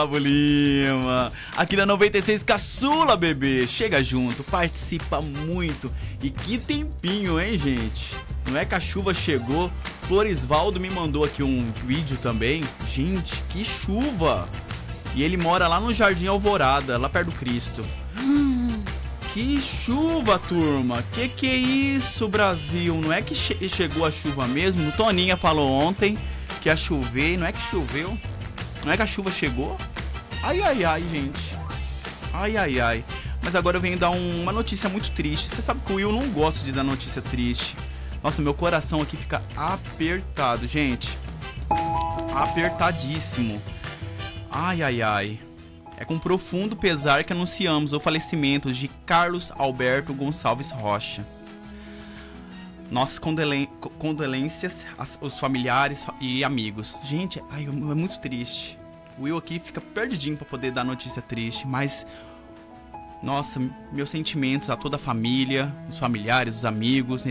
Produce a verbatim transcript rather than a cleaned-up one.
Gustavo Lima, aqui na noventa e seis Caçula, bebê. Chega junto, participa muito. E que tempinho, hein, gente? Não é que a chuva chegou? Florisvaldo me mandou aqui um vídeo também. Gente, que chuva! E ele mora lá no Jardim Alvorada, lá perto do Cristo. Hum, que chuva, turma! Que que é isso, Brasil? Não é que che- chegou a chuva mesmo? O Toninha falou ontem que ia chover, não é que choveu? Não é que a chuva chegou? Ai, ai, ai, gente. Ai, ai, ai. Mas agora eu venho dar um- uma notícia muito triste. Você sabe que o Will não gosta de dar notícia triste. Nossa, meu coração aqui fica apertado, gente. Apertadíssimo. Ai, ai, ai. É com profundo pesar que anunciamos o falecimento de Carlos Alberto Gonçalves Rocha. Nossas condelen- condolências aos familiares e amigos. Gente, ai, é muito triste. O Will aqui fica perdidinho pra poder dar notícia triste, mas... Nossa, meus sentimentos a toda a família, os familiares, os amigos...